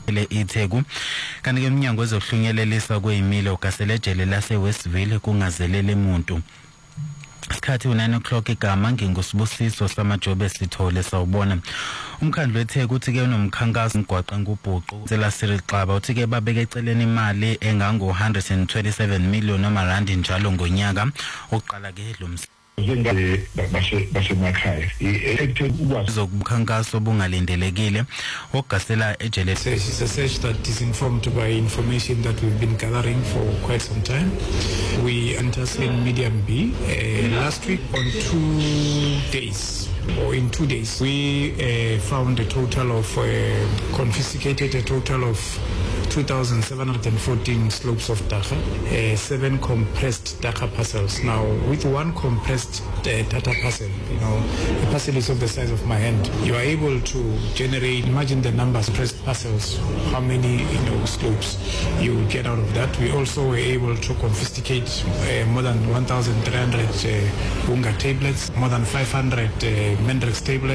iTheku kanti ke umnyango wezokuhlunyelelisa kwezimilo ugaselejele lase Westville kungazelele umuntu. Isikhathi 9 o'clock igama ngingusibusiso samajobe sithole sawubona. Umkhandlu weTheku uthi ke unomkhankaso ngwaqe ngubhuqu selasiri xaba uthi ke babeke eceleni imali engango 127 million rand njalo ngonyaka oqala ke lo basemakhaya ukukhankaso obungalindelekile ogasela ejele. It's a search that is informed by information that we've been gathering for quite some time. We entered in Medium B last week on 2 days. Or in 2 days, we found a total of confiscated a total of 2,714 slopes of dagga, 7 compressed dagga parcels. Now, with one compressed data parcel, the parcel is of the size of my hand. You are able to generate, imagine the numbers, compressed parcels, how many slopes you will get out of that. We also were able to confiscate more than 1,300 Bunga tablets, more than 500 Mendrex tablets.